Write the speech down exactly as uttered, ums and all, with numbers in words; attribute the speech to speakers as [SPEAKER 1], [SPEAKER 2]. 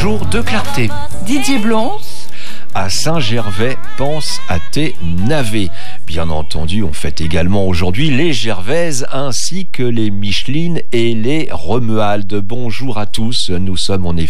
[SPEAKER 1] jour de clarté.
[SPEAKER 2] Didier Blanc.
[SPEAKER 1] À Saint-Gervais, pense à tes navets. Bien entendu, on fête également aujourd'hui les Gervaises ainsi que les Michelines et les Romualdes. Bonjour à tous, nous sommes en effet